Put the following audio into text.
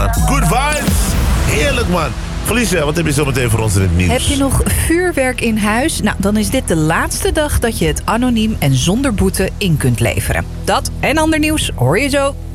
Good vibes. Heerlijk, man. Felicia, wat heb je zo meteen voor ons in het nieuws? Heb je nog vuurwerk in huis? Nou, dan is dit de laatste dag dat je het anoniem en zonder boete in kunt leveren. Dat en ander nieuws hoor je zo.